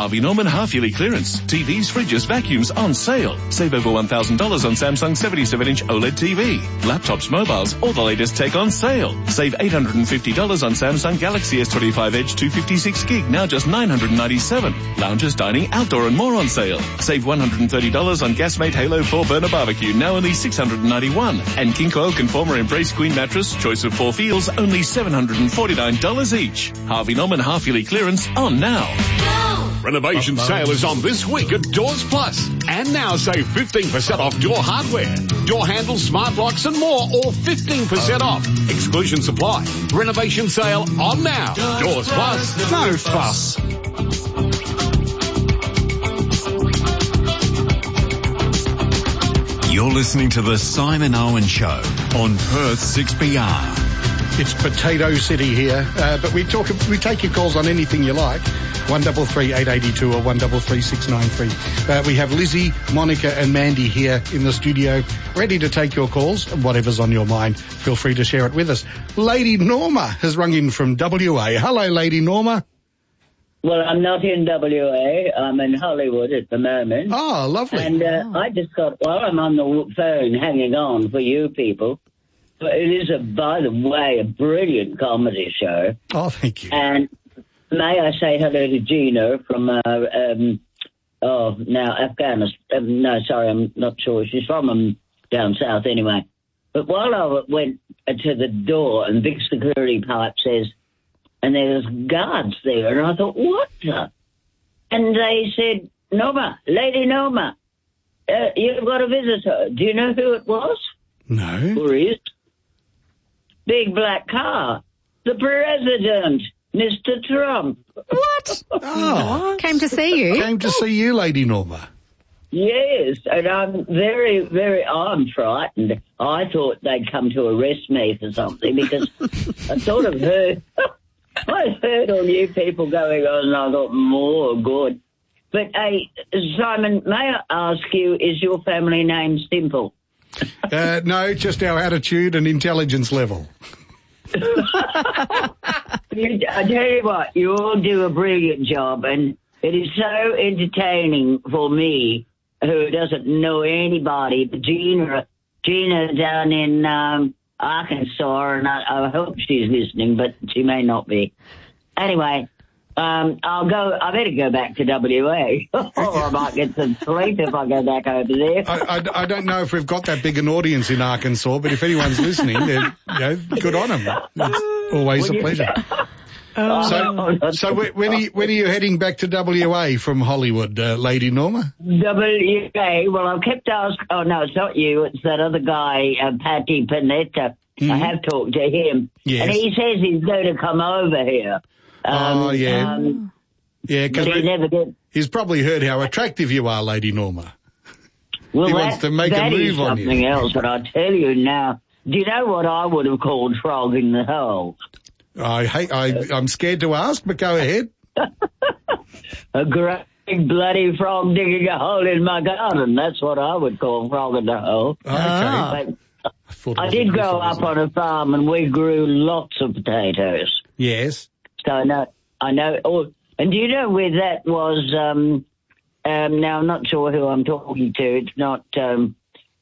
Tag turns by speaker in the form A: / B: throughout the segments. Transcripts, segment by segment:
A: Harvey Norman half-yearly clearance. TVs, fridges, vacuums on sale. Save over $1,000 on Samsung 77-inch OLED TV. Laptops, mobiles, all the latest tech on sale. Save $850 on Samsung Galaxy S25 Edge 256 gig, now just $997. Lounges, dining, outdoor and more on sale. Save $130 on Gasmate Halo 4 burner barbecue, now only $691. And King Coil Conformer Embrace Queen mattress, choice of 4 feels, only $749 each. Harvey Norman half-yearly clearance on now.
B: Renovation sale is on this week at Doors Plus. And now save 15% off door hardware, door handles, smart locks and more, all 15% off. Exclusion supply. Renovation sale on now. Doors Plus. No fuss.
C: You're listening to the Simon Owen Show on Perth 6PR.
D: It's Potato City here, but we take your calls on anything you like. 133 882 or 133 693. We have Lizzie, Monica and Mandy here in the studio, ready to take your calls. Whatever's on your mind, feel free to share it with us. Lady Norma has rung in from WA. Hello, Lady Norma.
E: Well, I'm not in WA. I'm in Hollywood at the moment.
D: Oh, lovely.
E: And I just thought, while I'm on the phone hanging on for you people, it is, by the way, a brilliant comedy show.
D: Oh, thank you.
E: And may I say hello to Gina from, Afghanistan. No, sorry, I'm not sure. She's from down south anyway. But while I went to the door and big security pipe says, and there's guards there, and I thought, what the? And they said, Norma, Lady Norma, you've got a visitor. Do you know who it was?
D: No.
E: Or is? Big black car. The president, Mr. Trump.
F: What?
D: Oh.
F: Came to see you?
D: Came to see you, Lady Norma.
E: Yes, and I'm I'm frightened. I thought they'd come to arrest me for something because I sort of heard, I heard all you people going on and I thought, more good. But, hey, Simon, may I ask you, is your family name Simple?
D: No, just our attitude and intelligence level.
E: I tell you what, you all do a brilliant job, and it is so entertaining for me, who doesn't know anybody, but Gina down in Arkansas, and I hope she's listening, but she may not be. Anyway, I better go back to WA, or I might get some sleep if I go back over there.
D: I don't know if we've got that big an audience in Arkansas, but if anyone's listening, good on them. It's always a pleasure. So when are you heading back to WA from Hollywood, Lady Norma?
E: WA, well, I've kept asking, oh no, it's not you, it's that other guy, Patty Panetta. Mm-hmm. I have talked to him. Yes. And he says he's going to come over here.
D: Yeah, because
E: he never did.
D: He's probably heard how attractive you are, Lady Norma.
E: Well,
D: he wants to make a move on you.
E: That is something else, but I'll tell you now, do you know what I would have called frog in the hole?
D: I'm scared to ask, but go ahead.
E: A great bloody frog digging a hole in my garden. That's what I would call frog in the hole.
D: Okay.
E: But I did grow up on a farm and we grew lots of potatoes.
D: Yes.
E: So I know. Oh, and do you know where that was? Now I'm not sure who I'm talking to. It's not. Now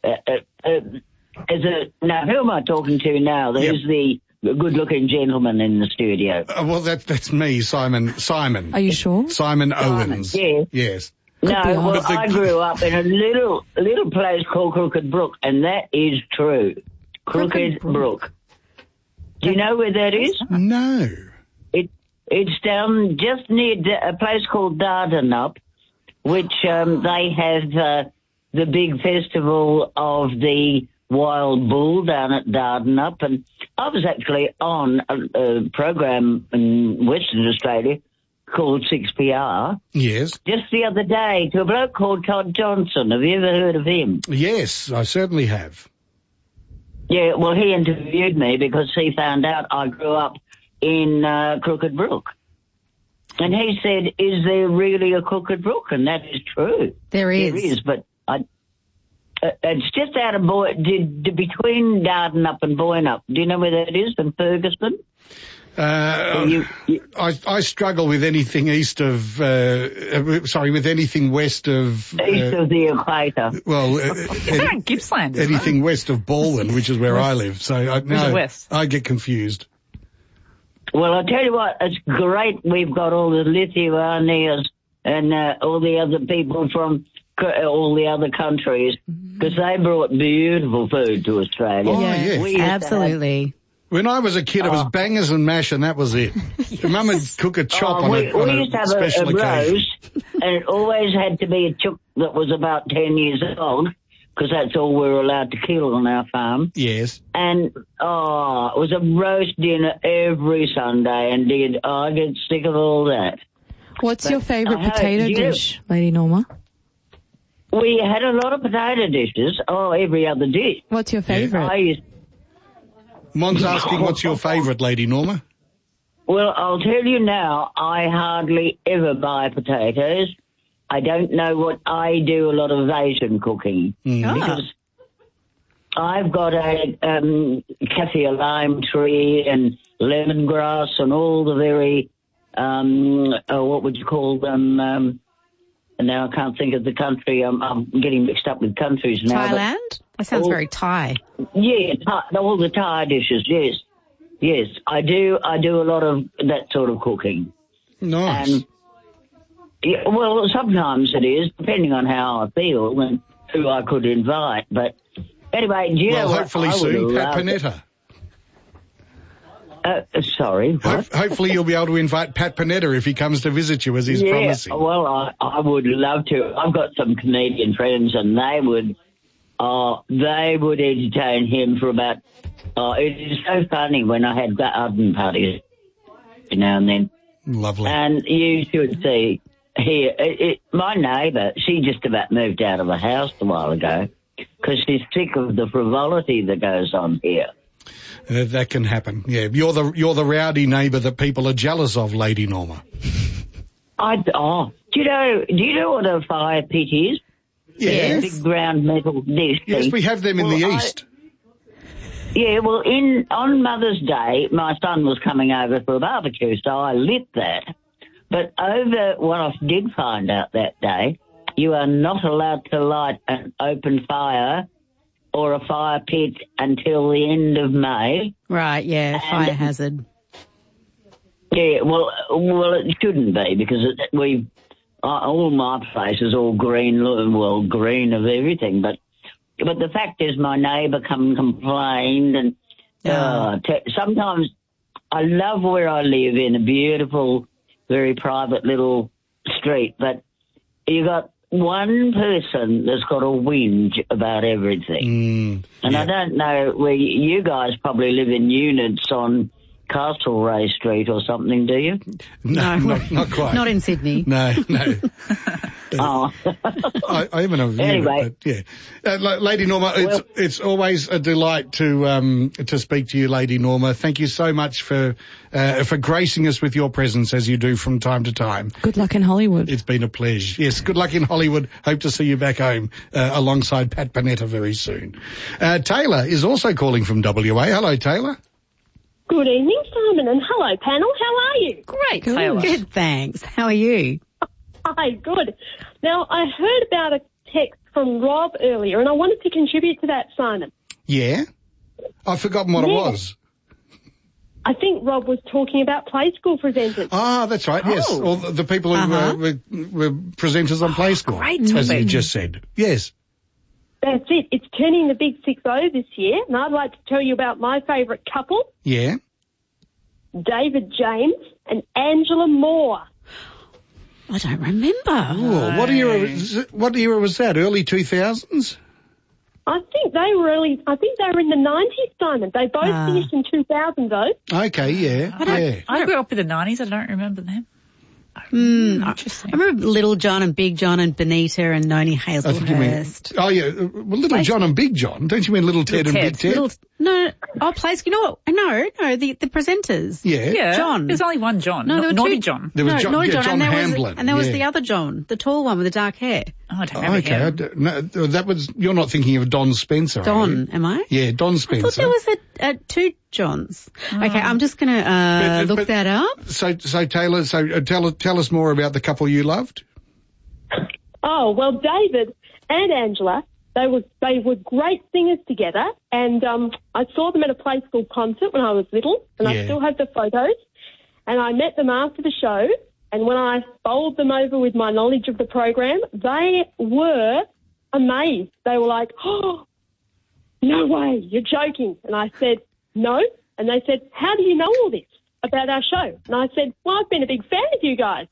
E: who am I talking to now? There's the good-looking gentleman in the studio.
D: Well, that's me, Simon.
F: Are you sure?
D: Simon Owens.
E: Yes.
D: Yes.
E: No, well, I grew up in a little place called Crooked Brook, and that is true. Crooked Brook. Do you know where that is?
D: No.
E: It's down just near a place called Dardanup, which they have the big festival of the wild bull down at Dardanup, and I was actually on a program in Western Australia called 6PR.
D: Yes.
E: Just the other day to a bloke called Todd Johnson. Have you ever heard of him?
D: Yes, I certainly have.
E: Yeah, well, he interviewed me because he found out I grew up in Crooked Brook. And he said, is there really a Crooked Brook? And that is true.
F: There is.
E: There is, but it's just out of between Dardanup and Boynup. Do you know where that is in Ferguson?
D: I struggle with anything east of, with anything west of...
E: East of the equator.
D: Well,
G: Gippsland,
D: anything west of Baldwin, which is where I live. So I get confused.
E: Well, I'll tell you what, it's great we've got all the Lithuanians and all the other people from all the other countries, because they brought beautiful food to Australia.
D: Oh, yes.
F: Absolutely.
D: When I was a kid, it was bangers and mash, and that was it. Mum would cook a chop on
E: we used to
D: a
E: have
D: special
E: a
D: occasion.
E: roast, and it always had to be a chook that was about 10 years old, because that's all we were allowed to kill on our farm.
D: Yes.
E: And, it was a roast dinner every Sunday, and I get sick of all that.
F: What's your favourite potato dish, Lady Norma?
E: We had a lot of potato dishes. Every other dish.
F: What's your favourite?
D: Mon's asking what's your favourite, Lady Norma?
E: Well, I'll tell you now, I hardly ever buy potatoes. I don't know what I do a lot of Asian cooking. Because I've got a kaffir lime tree and lemongrass and all the very, what would you call them? Now I can't think of the country. I'm getting mixed up with countries now.
F: Thailand? That sounds very Thai.
E: Yeah, all the Thai dishes, yes. Yes, I do a lot of that sort of cooking.
D: Nice.
E: Well, sometimes it is, depending on how I feel and who I could invite. But anyway, do you know what?
D: Hopefully soon, Pat Panetta.
E: Sorry, what?
D: Hopefully you'll be able to invite Pat Panetta if he comes to visit you, as he's promising.
E: Well, I would love to. I've got some Canadian friends, and they would entertain him for about. It is so funny when I had garden parties now and then.
D: Lovely.
E: And you should see here, my neighbour, she just about moved out of the house a while ago because she's sick of the frivolity that goes on here.
D: That can happen. Yeah, you're the rowdy neighbour that people are jealous of, Lady Norma.
E: Do you know what a fire pit is?
D: Yes.
E: Big round metal dish.
D: Yes,
E: thing.
D: we have them in the east.
E: Well, on Mother's Day, my son was coming over for a barbecue, so I lit that. But what I did find out that day, you are not allowed to light an open fire or a fire pit until the end of May.
F: Right, yeah, fire hazard.
E: Yeah, well, it shouldn't be because all my place is all green, green of everything. But the fact is, my neighbour come and complained, and sometimes I love where I live in a beautiful, very private little street, but you got one person that's got a whinge about everything. And I don't know where you guys probably live in units on Castlereagh Street or something, do you?
D: No, not quite.
F: Not in Sydney.
D: No.
E: Oh.
D: I even have a unit,
E: Anyway.
D: but yeah. Lady Norma, it's always a delight to speak to you, Lady Norma. Thank you so much for gracing us with your presence as you do from time to time.
F: Good luck in Hollywood.
D: It's been a pleasure. Yes, good luck in Hollywood. Hope to see you back home alongside Pat Panetta very soon. Taylor is also calling from WA. Hello, Taylor.
H: Good evening, Simon, and hello, panel. How are you?
G: Great,
F: Good.
G: Taylor.
F: Good, thanks. How are you?
H: Hi, good. Now, I heard about a text from Rob earlier, and I wanted to contribute to that, Simon.
D: Yeah? I've forgotten what it was.
H: I think Rob was talking about Play School presenters.
D: Ah, that's right, yes. All the people who were presenters on Play School,
G: great
D: as you
G: topic.
D: just said. Yes.
H: That's it. It's turning the big 6-0 this year, and I'd like to tell you about my favourite couple,
D: Yeah.
H: David James and Angela Moore.
F: I don't remember.
D: Oh, what era was that? Early 2000s?
H: I think they were in the 90s, Simon. They both finished in 2000, though.
D: Okay, yeah.
G: I grew up in the 90s. I don't remember them.
F: I remember Little John and Big John and Benita and Noni
D: I think you mean,
F: Hazelhurst.
D: Little John and Big John. Don't you mean Little Ted and Big Ted?
F: No. Oh, Place. You know what? No, the presenters.
D: Yeah.
G: Yeah.
F: John.
G: There's only one John.
F: No, there were
G: Naughty
F: two-
G: John.
D: There was John,
F: Naughty
D: John
F: and there
D: Hamblin.
F: and there was
D: yeah.
F: the other John, the tall one with the dark hair.
G: Oh, I don't remember
D: Okay,
G: him.
D: no, that was. You're not thinking of Don Spencer, are you?
F: Don, am I?
D: Yeah, Don
F: I
D: Spencer.
F: thought there was two Johns. Okay, I'm just going to look that up.
D: So Taylor, tell us more about the couple you loved.
H: Oh, well, David and Angela, they were great singers together, and I saw them at a Play School concert when I was little, and
D: Yeah.
H: I still have the photos. And I met them after the show, and when I bowled them over with my knowledge of the program, they were amazed. They were like, "Oh, no way, you're joking." And I said, "No." And they said, "How do you know all this about our show?" And I said, "Well, I've been a big fan of you guys."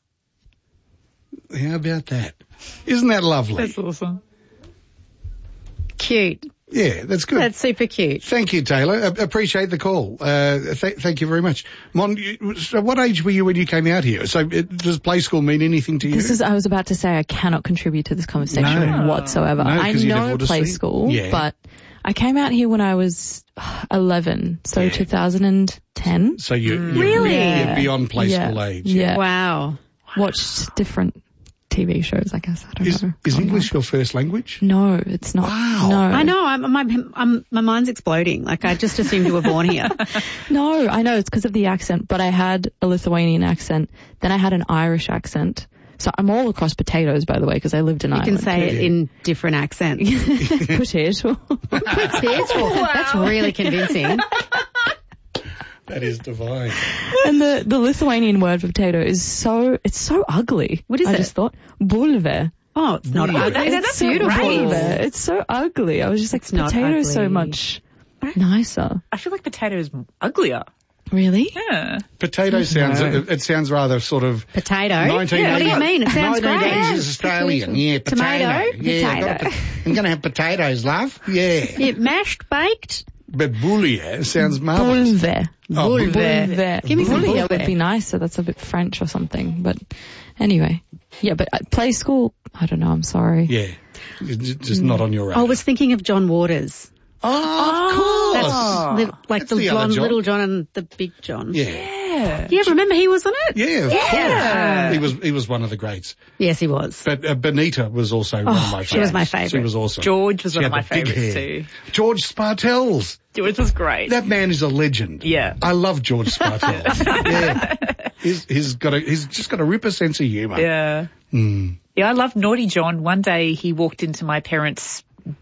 D: How about that? Isn't that lovely?
G: That's awesome.
F: Cute.
D: Yeah, that's good.
F: That's super cute.
D: Thank you, Taylor. Appreciate the call. Thank you very much. Mon, so what age were you when you came out here? So does Play School mean anything to you?
I: I was about to say I cannot contribute to this conversation whatsoever.
D: No,
I: I
D: 'cause you never
I: know
D: would've
I: Play
D: seen-
I: School,
D: Yeah.
I: but I came out here when I was 11, so
D: Yeah.
I: 2010.
D: So you're
F: Really?
D: you're beyond Play School age.
I: Yeah.
F: Wow.
I: Watched different TV shows, I guess. I don't know.
D: Is English your first language?
I: No, it's not.
D: Wow.
I: No.
F: I know. My mind's exploding. Like, I just assumed you were born here.
I: No, I know it's because of the accent, but I had a Lithuanian accent, then I had an Irish accent. So I'm all across potatoes, by the way, because I lived in
F: You
I: Ireland.
F: can say it in different accents.
I: Potato.
F: Potato. That's really convincing.
D: That is divine.
I: And the Lithuanian word for potato is so ugly.
F: What is
I: I
F: it?
I: just thought, bulve.
F: Oh, it's not
D: Bulve.
F: ugly. That's
I: so
F: beautiful.
I: bulve. It's so ugly. I was just like,
F: It's not
I: potato is so
F: ugly.
I: much nicer.
G: I feel like potato is uglier.
I: Really?
G: Yeah.
D: Potato sounds, it sounds rather sort of...
F: Potato?
D: 1980s.
F: Yeah, what do you mean? It sounds
D: 1980s
F: great.
D: Australian. Yeah, potato.
F: Tomato?
D: Yeah,
F: Potato.
D: I'm going to have potatoes, love. Yeah.
F: Yeah, mashed, baked.
D: But boulier sounds marvellous.
I: Bulve.
D: Oh,
F: Bulve.
I: Bulve.
F: Give me some
I: Bulve
F: bulve.
I: would be nicer. That's a bit French or something. But anyway. Yeah, but Play School, I don't know. I'm sorry.
D: Yeah. Just not on your radar.
F: I was thinking of John Waters.
D: of course.
F: That's like
D: That's
F: the
D: the other
F: John,
D: John.
F: Little John and the Big John.
D: Yeah.
F: Yeah, remember he was on it?
D: Yeah, of course. He was one of the greats.
F: Yes, he was.
D: But Benita was also one of my favourites.
F: she was my favourite.
D: She was awesome.
G: George was
D: She
G: one of
D: had
G: my
D: the big
G: favourites
D: hair.
G: too.
D: George Spartels.
G: George was great.
D: That man is a legend.
G: Yeah.
D: I love George Spartels. Yeah. He's just got a ripper sense of humour.
G: Yeah. Yeah, I loved Naughty John. One day he walked into my parents'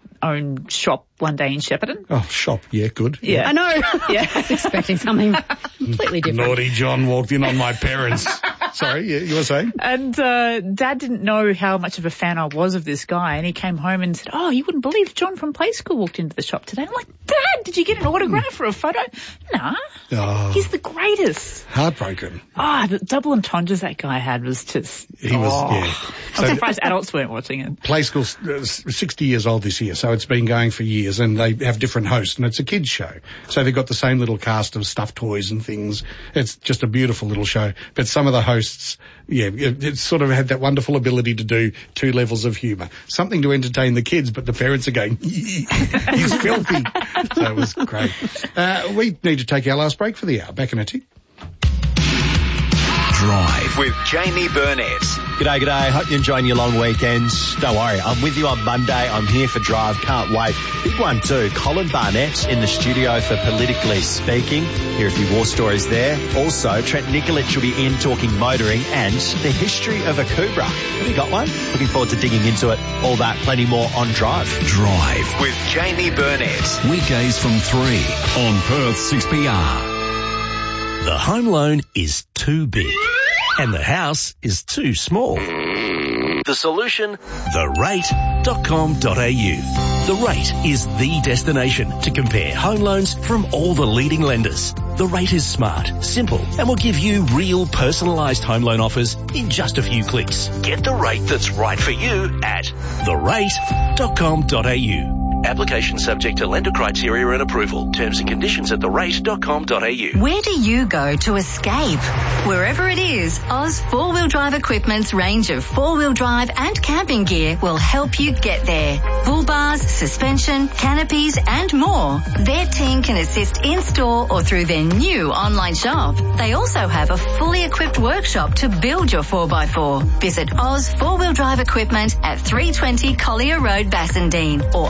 G: own shop one day in Shepparton.
D: Oh, shop. Yeah, good.
G: Yeah.
F: I know.
G: Yeah.
F: I was expecting something completely different.
D: Naughty John walked in on my parents. Sorry, yeah, you were saying?
G: And Dad didn't know how much of a fan I was of this guy, and he came home and said, "Oh, you wouldn't believe John from Play School walked into the shop today." I'm like, "Dad, did you get an autograph or a photo?" Nah,
D: Oh,
G: he's the greatest.
D: heartbroken.
G: The double entendres that guy had was just...
D: He was, yeah.
G: I'm surprised adults weren't watching it.
D: Play School's 60 years old this year, so it's been going for years, and they have different hosts, and it's a kids' show. So they've got the same little cast of stuffed toys and things. It's just a beautiful little show. But some of the hosts, yeah, it sort of had that wonderful ability to do two levels of humour. Something to entertain the kids, but the parents are going, he's filthy. So it was great. We need to take our last break for the hour. Back in a tick.
C: Drive.
J: With Jamie Burnett.
K: G'day. Hope you're enjoying your long weekends. Don't worry, I'm with you on Monday. I'm here for Drive. Can't wait. Big one too. Colin Barnett in the studio for Politically Speaking. Hear a few war stories there. Also, Trent Nikolic will be in talking motoring and the history of a Cobra. Have you got one? Looking forward to digging into it. All that, plenty more on Drive.
C: Drive.
J: With Jamie Burnett.
C: Weekdays from 3 on Perth 6PR.
L: The home loan is too big and the house is too small. The solution? therate.com.au. The Rate is the destination to compare home loans from all the leading lenders. The Rate is smart, simple, and will give you real personalised home loan offers in just a few clicks. Get the rate that's right for you at therate.com.au. Application subject to lender criteria and approval. Terms and conditions at therate.com.au.
M: Where do you go to escape? Wherever it is, Oz 4-Wheel Drive Equipment's range of 4-wheel drive and camping gear will help you get there. Bull bars, suspension, canopies and more. Their team can assist in-store or through their new online shop. They also have a fully equipped workshop to build your 4x4. Visit Oz 4-Wheel Drive Equipment at 320 Collier Road, Bassendean or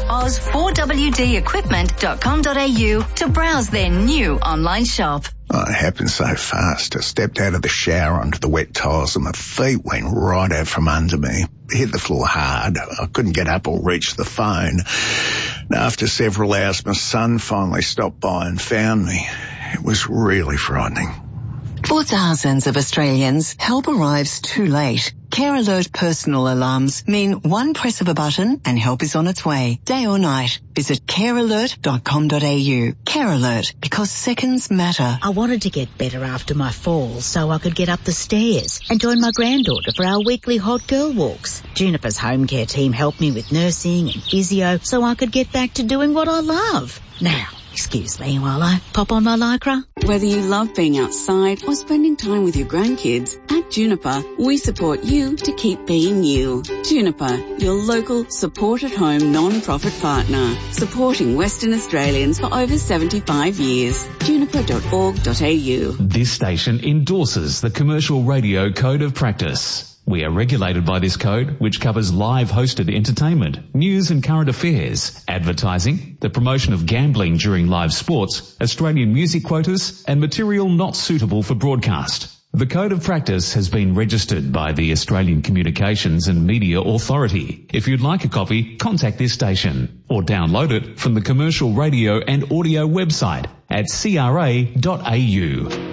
M: oz4wdequipment.com.au to browse their new online shop.
N: Oh, it happened so fast. I stepped out of the shower onto the wet tiles and my feet went right out from under me. Hit the floor hard. I couldn't get up or reach the phone. And after several hours, my son finally stopped by and found me. It was really frightening.
O: For thousands of Australians, help arrives too late. Care Alert personal alarms mean one press of a button and help is on its way, day or night. Visit carealert.com.au. Care Alert, because seconds matter.
P: I wanted to get better after my fall so I could get up the stairs and join my granddaughter for our weekly hot girl walks. Juniper's home care team helped me with nursing and physio so I could get back to doing what I love. Now, excuse me while I pop on my Lycra.
Q: Whether you love being outside or spending time with your grandkids, at Juniper, we support you to keep being you. Juniper, your local support-at-home non-profit partner, supporting Western Australians for over 75 years. Juniper.org.au.
R: This station endorses the Commercial Radio Code of Practice. We are regulated by this code, which covers live hosted entertainment, news and current affairs, advertising, the promotion of gambling during live sports, Australian music quotas, and material not suitable for broadcast. The Code of Practice has been registered by the Australian Communications and Media Authority. If you'd like a copy, contact this station or download it from the Commercial Radio and Audio website at cra.au.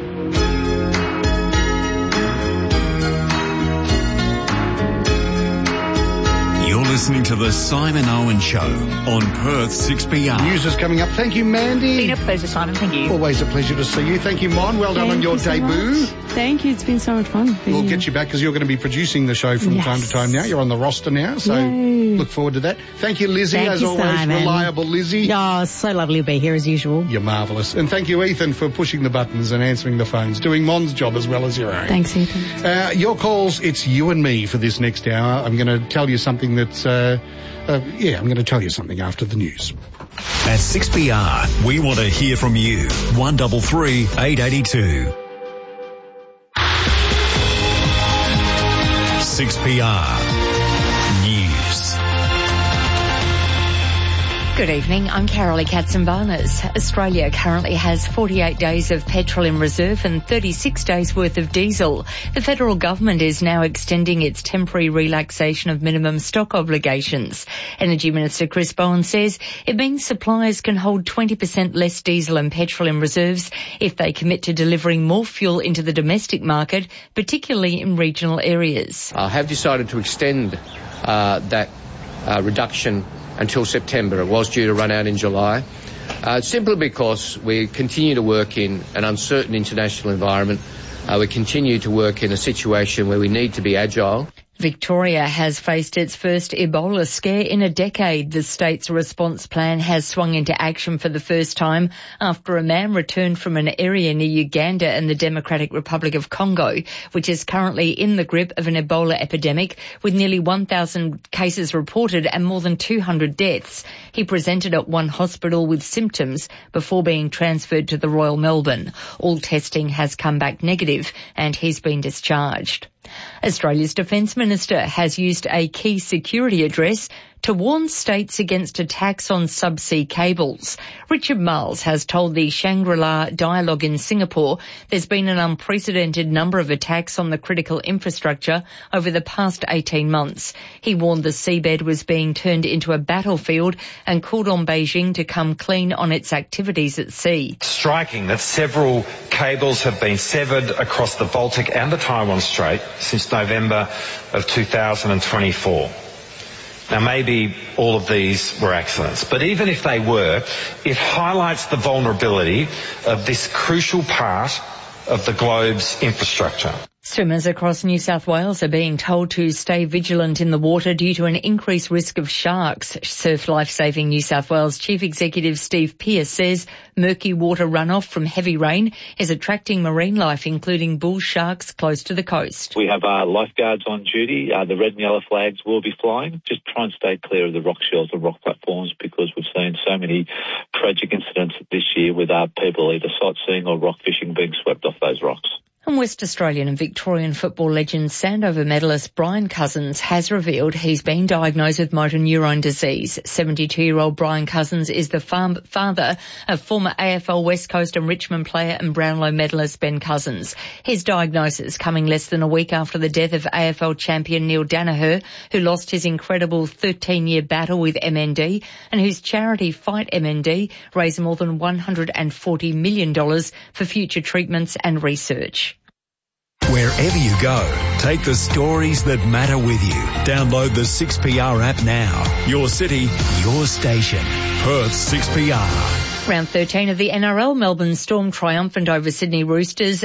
C: You're listening to the Simon Owen Show on Perth 6PR.
D: News is coming up. Thank you, Mandy.
G: Been a pleasure, Simon. Thank you.
D: Always a pleasure to see you. Thank you, Mon. Well done on your debut.
I: Thank you. It's been so much fun.
D: We'll get you back because you're going to be producing the show from time to time now. You're on the roster now, so look forward to that. Thank you, Lizzie,
F: Thank
D: as
F: you,
D: always.
F: Simon.
D: Reliable Lizzie.
F: Oh, so lovely to be here as usual.
D: You're marvellous. And thank you, Ethan, for pushing the buttons and answering the phones, doing Mon's job as well as your own.
I: Thanks, Ethan.
D: Your calls, it's you and me for this next hour. I'm going to tell you something that's... I'm going to tell you something after the news.
C: At 6PR, we want to hear from you. 133 882. 6PR News.
S: Good evening, I'm Carolee Katzenbarnes. Australia currently has 48 days of petrol in reserve and 36 days worth of diesel. The federal government is now extending its temporary relaxation of minimum stock obligations. Energy Minister Chris Bowen says it means suppliers can hold 20% less diesel and petrol in reserves if they commit to delivering more fuel into the domestic market, particularly in regional areas.
T: I have decided to extend that reduction until September. It was due to run out in July, simply because we continue to work in an uncertain international environment. We continue to work in a situation where we need to be agile.
S: Victoria has faced its first Ebola scare in a decade. The state's response plan has swung into action for the first time after a man returned from an area near Uganda and the Democratic Republic of Congo, which is currently in the grip of an Ebola epidemic with nearly 1,000 cases reported and more than 200 deaths. He presented at one hospital with symptoms before being transferred to the Royal Melbourne. All testing has come back negative and he's been discharged. Australia's Defence Minister has used a key security address to warn states against attacks on subsea cables. Richard Marles has told the Shangri-La Dialogue in Singapore there's been an unprecedented number of attacks on the critical infrastructure over the past 18 months. He warned the seabed was being turned into a battlefield and called on Beijing to come clean on its activities at sea.
U: Striking that several cables have been severed across the Baltic and the Taiwan Strait since November of 2024. Now, maybe all of these were accidents, but even if they were, it highlights the vulnerability of this crucial part of the globe's infrastructure.
S: Swimmers across New South Wales are being told to stay vigilant in the water due to an increased risk of sharks. Surf Life Saving New South Wales Chief Executive Steve Pearce says murky water runoff from heavy rain is attracting marine life, including bull sharks close to the coast.
A: We have lifeguards on duty. The red and yellow flags will be flying. Just try and stay clear of the rock shells and rock platforms, because we've seen so many tragic incidents this year with people either sightseeing or rock fishing being swept off those rocks.
S: And West Australian and Victorian football legend Sandover medalist Brian Cousins has revealed he's been diagnosed with motor neurone disease. 72-year-old Brian Cousins is the father of former AFL West Coast and Richmond player and Brownlow medalist Ben Cousins. His diagnosis coming less than a week after the death of AFL champion Neil Danaher, who lost his incredible 13-year battle with MND and whose charity Fight MND raised more than $140 million for future treatments and research.
C: Wherever you go, take the stories that matter with you. Download the 6PR app now. Your city, your station. Perth 6PR.
S: Round 13 of the NRL, Melbourne Storm triumphant over Sydney Roosters.